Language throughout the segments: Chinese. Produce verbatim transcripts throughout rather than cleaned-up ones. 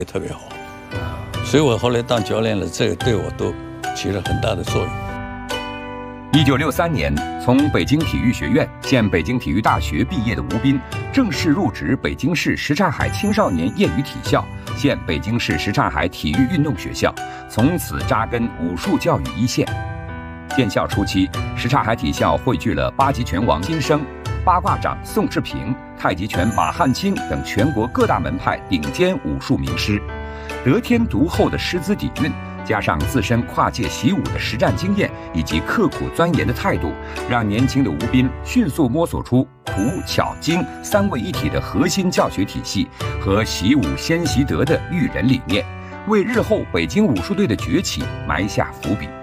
特别好，所以我后来当教练了，这个对我都起了很大的作用。 一九六三年，从北京体育学院、现北京体育大学毕业的吴斌，正式入职北京市什刹海青少年业余体校，现北京市什刹海体育运动学校，从此扎根武术教育一线。建校初期，什刹海体校汇聚了八极拳王金生、八卦掌宋志平、太极拳马汉卿等全国各大门派顶尖武术名师，得天独厚的师资底蕴。加上自身跨界习武的实战经验以及刻苦钻研的态度，让年轻的吴斌迅速摸索出苦巧精三位一体的核心教学体系和习武先习德的育人理念，为日后北京武术队的崛起埋下伏笔。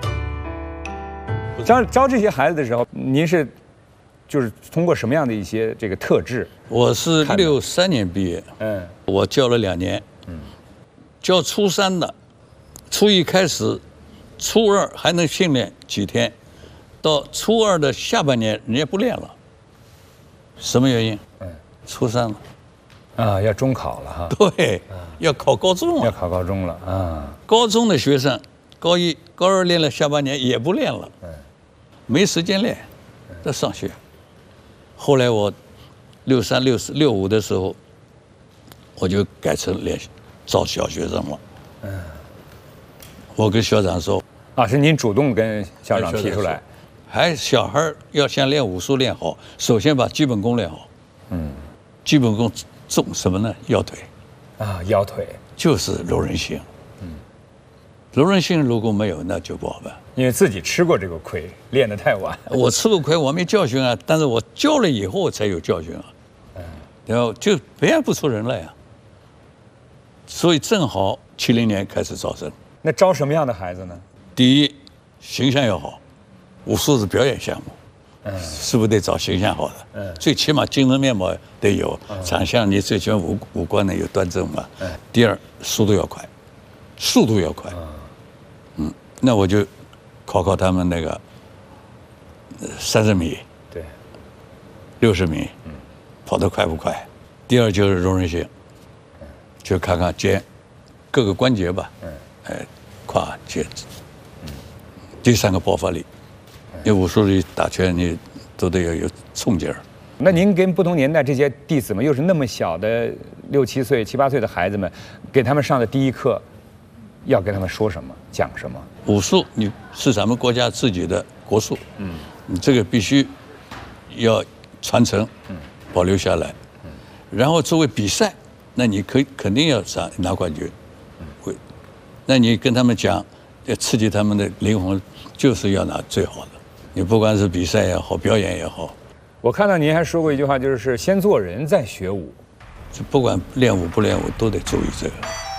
教教这些孩子的时候，您是就是通过什么样的一些这个特质？ 我是六三年毕业， 嗯， 我教了两年，嗯，教初三的。初一开始，初二还能训练几天，到初二的下半年人家不练了，什么原因？嗯，初三了， 啊，要中考了哈。 对，啊、要考高中了。 要考高中了啊。 高中的学生，高一、高二练了，下半年也不练了，嗯，没时间练，在上学。后来我六三、六四、六五的时候，我就改成练招小学生了，嗯。我跟校长说， 啊，是您主动跟校长提出来， 还小孩要想练武术练好，首先把基本功练好。嗯，基本功重什么呢？腰腿。 啊，腰腿就是柔韧性。嗯，柔韧性如果没有，那就不好办。 因为自己吃过这个亏，练得太晚。 我吃过亏，我没教训啊，但是我教了以后才有教训啊。嗯，然后就培养不出人来啊。所以正好七零年开始招生。 那招什么样的孩子呢？ 第一，形象要好，武术是表演项目，嗯，是不是得找形象好的？嗯，最起码精神面貌得有，嗯、长相你最起码五五官呢有端正嘛。嗯。第二，速度要快，速度要快。嗯。嗯，那我就考考他们那个三十米， 对， 六十米，嗯，跑得快不快？第二就是柔韧性，嗯，就看看肩各个关节吧。嗯。哎，胯截肢，嗯，第三个爆发力，因为武术里打拳你都得要有冲劲儿。 那您跟不同年代这些弟子们，又是那么小的六七岁、七八岁的孩子们，给他们上的第一课，要跟他们说什么、讲什么？ 武术你是咱们国家自己的国术，嗯，你这个必须要传承，嗯，保留下来，嗯，然后作为比赛，那你可以肯定要拿拿冠军。那你跟他们讲，要刺激他们的灵魂，就是要拿最好的。你不管是比赛也好，表演也好。 我看到您还说过一句话，就是先做人再学武。 就不管练武不练武，都得注意这个。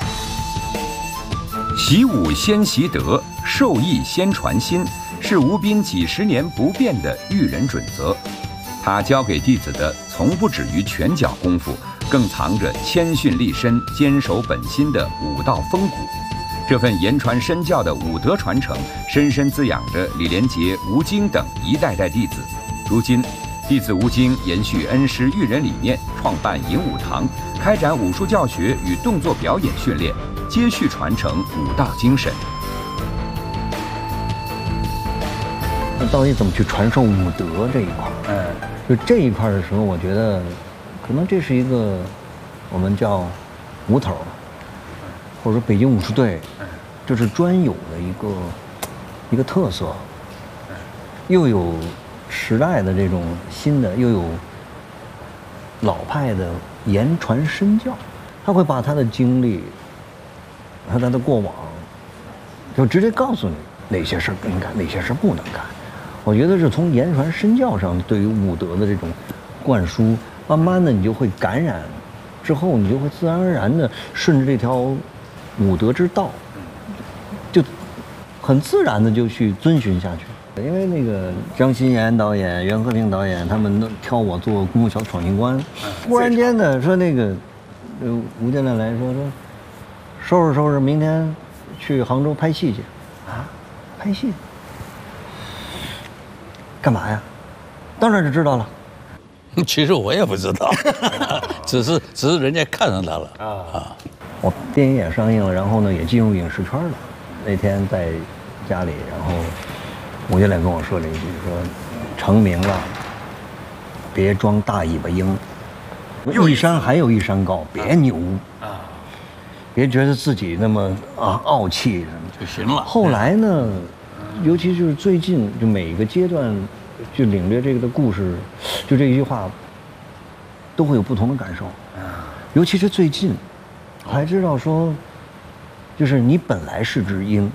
习武先习德，授艺先传心，是吴斌几十年不变的育人准则。他教给弟子的，从不止于拳脚功夫，更藏着谦逊立身、坚守本心的武道风骨。这份言传身教的武德传承，深深滋养着李连杰、吴京等一代代弟子。如今，弟子吴京延续恩师育人理念，创办影武堂，开展武术教学与动作表演训练，接续传承武道精神。 那到底怎么去传授武德这一块？嗯，就这一块的时候，我觉得，可能这是一个我们叫武头。或者说北京武术队，这是专有的一个一个特色，又有时代的这种新的，又有老派的言传身教。他会把他的经历和他的过往，就直接告诉你哪些事应干，哪些事不能干。我觉得是从言传身教上对于武德的这种灌输，慢慢的你就会感染，之后你就会自然而然的顺着这条武德之道，就很自然的就去遵循下去。因为那个张鑫炎导演、袁和平导演他们都挑我做功夫小闯情关，忽然间的说那个，呃，吴教练来说说，收拾收拾，明天去杭州拍戏去，啊，拍戏，干嘛呀？当然就知道了。 其实我也不知道，只是只是人家看上他了啊啊。 我电影也上映了，然后呢也进入影视圈了。那天在家里，然后吴金莲跟我说了一句，说成名了，别装大尾巴鹰，一山还有一山高，别牛啊，别觉得自己那么啊傲气就行了。 后来呢，尤其就是最近，就每个阶段，就领略这个的故事，就这一句话，都会有不同的感受。尤其是最近，还知道说，就是你本来是只鹰，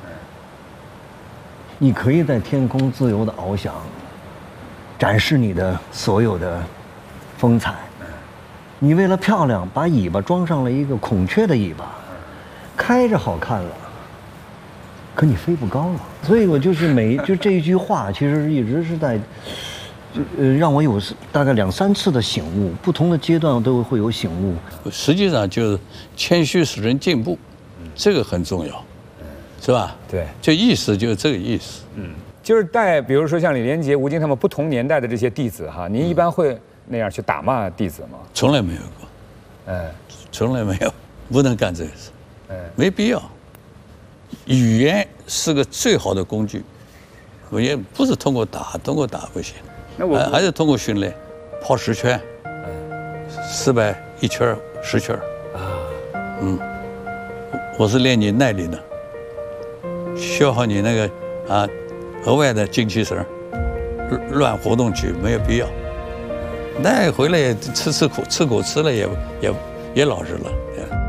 你可以在天空自由的翱翔，展示你的所有的风采。你为了漂亮，把尾巴装上了一个孔雀的尾巴，开着好看了，可你飞不高了。所以我就是每就这一句话，其实一直是在，就呃让我有大概两三次的醒悟，不同的阶段都会有醒悟。 实际上就是谦虚使人进步，这个很重要，是吧？ 对， 这意思就是这个意思。 嗯，就是带，比如说像李连杰、吴京他们不同年代的这些弟子哈，您一般会那样去打骂弟子吗？ 从来没有过， 哎， 从来没有，不能干这个事， 哎， 没必要。语言是个最好的工具，我也不是通过打，通过打不行， 那我还是通过训练，跑十圈，四百一圈十圈啊，嗯，我是练你耐力的，消耗你那个啊额外的精气神，乱活动去没有必要。那回来吃吃苦，吃苦吃了也也也老实了。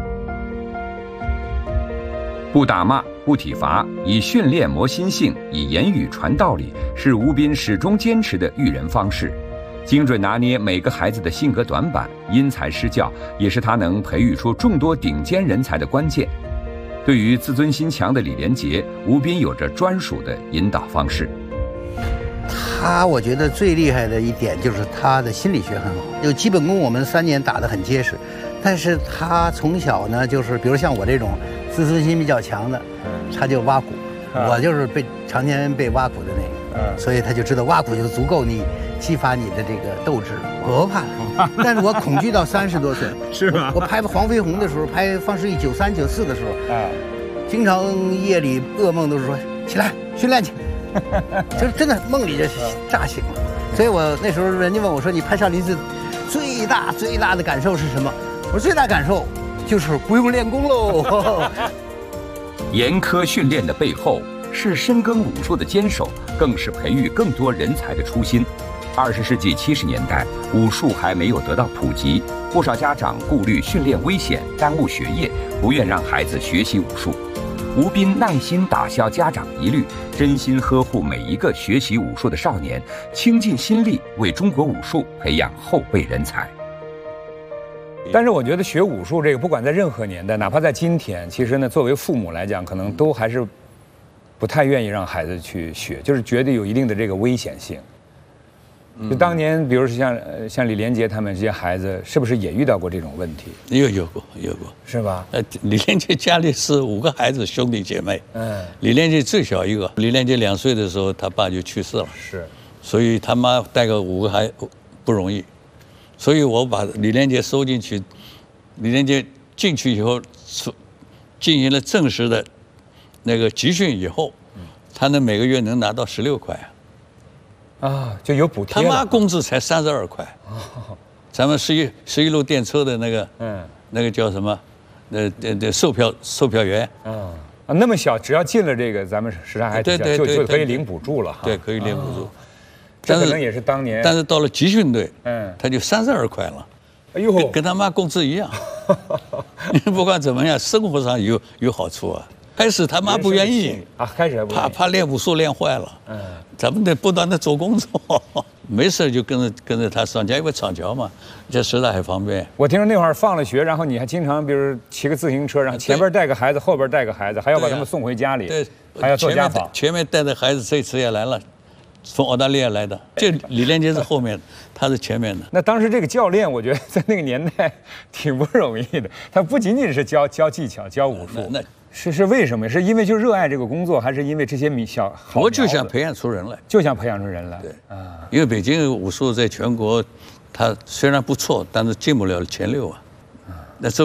不打骂，不体罚，以训练磨心性，以言语传道理，是吴斌始终坚持的育人方式。精准拿捏每个孩子的性格短板，因材施教，也是他能培育出众多顶尖人才的关键。对于自尊心强的李连杰，吴斌有着专属的引导方式。 他我觉得最厉害的一点就是他的心理学很好，就基本功我们三年打得很结实，但是他从小呢，就是比如像我这种自尊心比较强的，他就挖苦，我就是被常年被挖苦的那个，所以他就知道挖苦就足够你激发你的这个斗志。我不怕，但是我恐惧到三十多岁， 是吗？ 我拍黄飞鸿的时候，拍方世玉九三九四的时候，啊，经常夜里噩梦都是说起来训练去。就是真的梦里就炸醒了，所以我那时候人家问我说：“你拍少林寺最大最大的感受是什么？”我说：“最大感受就是不用练功喽。” 严苛训练的背后是深耕武术的坚守，更是培育更多人才的初心。二十世纪七十年代，武术还没有得到普及，不少家长顾虑训练危险，耽误学业，不愿让孩子学习武术。吴斌耐心打消家长疑虑，真心呵护每一个学习武术的少年，倾尽心力为中国武术培养后备人才。 但是我觉得学武术这个，不管在任何年代，哪怕在今天，其实呢，作为父母来讲，可能都还是不太愿意让孩子去学，就是觉得有一定的这个危险性。就当年，比如说像呃像李连杰他们这些孩子，是不是也遇到过这种问题？ 有有过有过， 是吧？ 呃，李连杰家里是五个孩子，兄弟姐妹。嗯，李连杰最小一个。李连杰两岁的时候，他爸就去世了。 是， 所以他妈带个五个孩不容易，所以我把李连杰收进去。李连杰进去以后，进行了正式的那个集训以后，他能每个月能拿到十六块。 啊，就有补贴。 他妈工资才三十二块。哦，咱们十一十一路电车的那个，嗯，那个叫什么？那那那售票售票员。嗯啊，那么小，只要进了这个咱们什刹海体校，就就可以领补助了哈。 对，可以领补助。 这可能也是当年。 但是到了集训队，嗯，他就三十二块了。哎呦，跟跟他妈工资一样。不管怎么样，生活上有有好处啊。开始他妈不愿意啊，开始怕怕练武术练坏了，嗯，咱们得不断的做工作，没事就跟着跟着他上家，因为厂桥嘛，这实在很方便。 我听说那会儿放了学，然后你还经常比如骑个自行车，然后前边带个孩子，后边带个孩子，还要把他们送回家里， 对， 还要做家访。 前面带着孩子，这次也来了，从澳大利亚来的。这李连杰是后面，他是前面的。 那当时这个教练，我觉得在那个年代挺不容易的，他不仅仅是教教技巧、教武术。那是是为什么？是因为就热爱这个工作，还是因为这些米小？ 我就想培养出人来， 就想培养出人来。 对啊，因为北京武术在全国，它虽然不错，但是进不了前六啊。那作为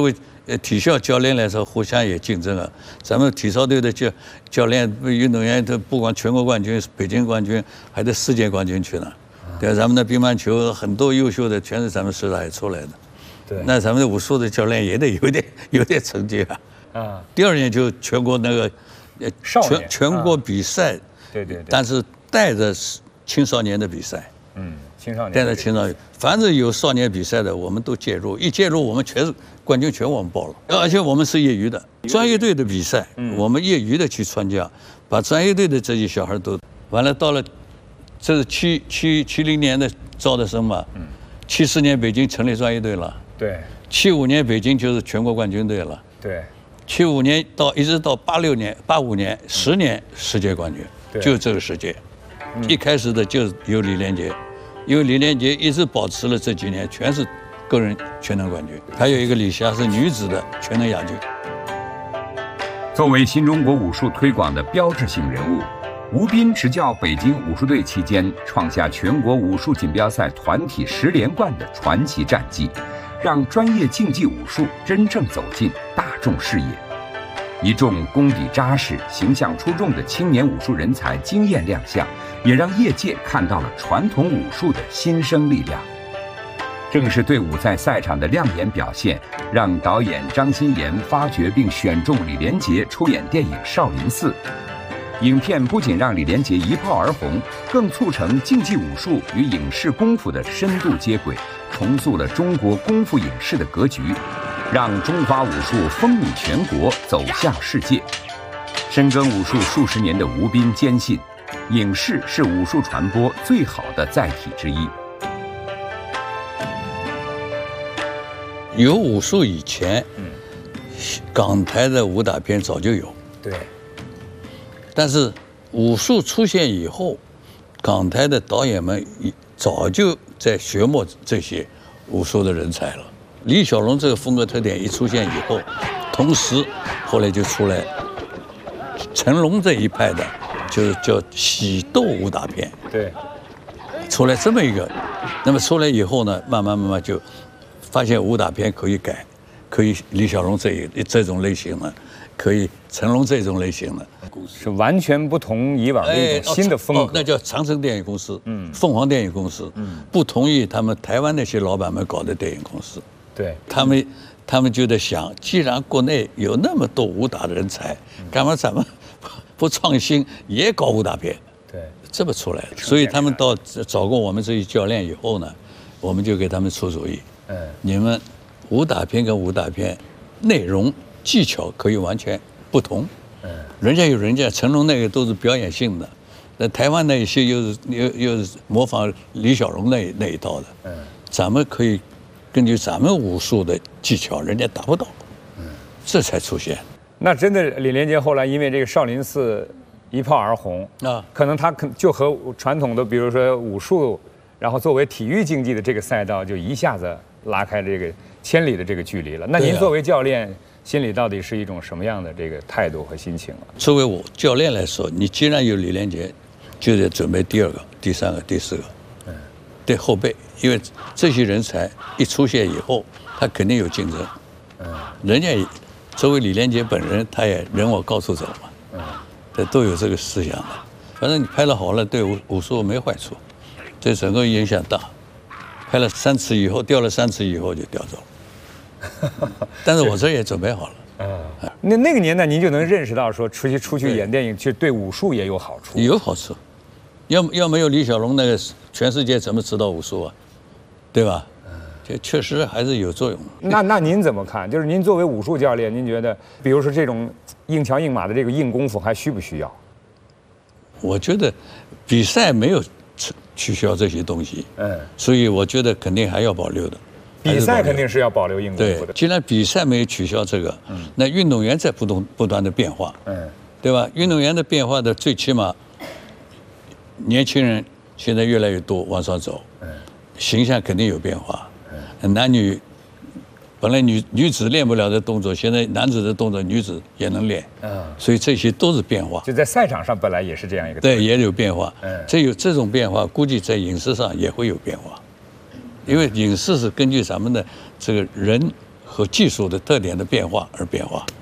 呃体校教练来说，互相也竞争啊。咱们体操队的教教练、运动员都不光全国冠军、北京冠军，还得世界冠军去呢。对，咱们的乒乓球很多优秀的全是咱们市海出来的。 对， 那咱们的武术的教练也得有点有点成绩啊。啊。第二年就全国那个，呃，全全国比赛。对对对。但是带着青少年的比赛。嗯。青少年带着青少年，凡是有少年比赛的，我们都介入。一介入，我们全是冠军，全我们报了。而且我们是业余的，专业队的比赛，我们业余的去参加，把专业队的这些小孩都完了。到了，这是七七七零年的招的生嘛，七四年北京成立专业队了，对，七五年北京就是全国冠军队了，对，七五年到一直到八六年、八五年，十年世界冠军，就这个世界，一开始的就是有李连杰。因为李连杰一直保持了这几年全是个人全能冠军，还有一个李霞是女子的全能亚军。 作为新中国武术推广的标志性人物，吴斌执教北京武术队期间，创下全国武术锦标赛团体十连冠的传奇战绩，让专业竞技武术真正走进大众视野。一众功底扎实、形象出众的青年武术人才惊艳亮相，也让业界看到了传统武术的新生力量。正是队伍在赛场的亮眼表现，让导演张新妍发掘并选中李连杰出演电影《少林寺》。影片不仅让李连杰一炮而红，更促成竞技武术与影视功夫的深度接轨，重塑了中国功夫影视的格局，让中华武术风靡全国，走向世界。深耕武术数十年的吴斌坚信，影视是武术传播最好的载体之一。 有武术以前，嗯，港台的武打片早就有，对。但是武术出现以后，港台的导演们早就在学摸这些武术的人才了。李小龙这个风格特点一出现以后，同时后来就出来成龙这一派的，就是叫喜斗武打片。对，出来这么一个，那么出来以后呢，慢慢慢慢就发现武打片可以改，可以李小龙这一这种类型的，可以成龙这种类型的， 是完全不同以往的一种新的风格。 哦哦、那叫长城电影公司，嗯，凤凰电影公司，嗯，不同意他们台湾那些老板们搞的电影公司。对，他们他们就在想，既然国内有那么多武打的人才，干嘛咱们不创新也搞武打片？对，这么出来的。所以他们到找过我们这些教练以后呢，我们就给他们出主意，嗯，你们武打片跟武打片内容技巧可以完全不同，嗯，人家有人家成龙那个都是表演性的，那台湾那一些又是又又是模仿李小龙那那一套的，嗯，咱们可以根据咱们武术的技巧，人家达不到，嗯，这才出现。 那真的李连杰后来因为这个少林寺一炮而红啊，可能他可就和传统的比如说武术，然后作为体育竞技的这个赛道，就一下子拉开这个千里的这个距离了。那您作为教练，心里到底是一种什么样的这个态度和心情啊？ 作为我教练来说，你既然有李连杰，就得准备第二个、第三个、第四个，嗯，对后辈，因为这些人才一出现以后，他肯定有竞争，嗯，人家也作为李连杰本人，他也人往高处走嘛，嗯，这都有这个思想的。反正你拍了好了，对武武术没坏处，对整个影响大。拍了三次以后，掉了三次以后就掉走了。但是我这也准备好了。 嗯，那那个年代您就能认识到说，出去出去演电影，其实对武术也有好处。 有好处，要要没有李小龙那个，全世界怎么知道武术啊？对吧？这确实还是有作用。 那那您怎么看？就是您作为武术教练，您觉得，比如说这种硬桥硬马的这个硬功夫，还需不需要？ 我觉得比赛没有取消这些东西，嗯，所以我觉得肯定还要保留的。 比赛肯定是要保留硬功夫的。 对，既然比赛没有取消这个，嗯，那运动员在不断不断的变化，嗯，对吧？运动员的变化的最起码，年轻人现在越来越多往上走，嗯，形象肯定有变化，嗯，男女本来女女子练不了的动作，现在男子的动作女子也能练，嗯，所以这些都是变化。 就在赛场上本来也是这样一个。 对，也有变化。嗯，这有这种变化，估计在影视上也会有变化，因为影视是根据咱们的这个人和技术的特点的变化而变化。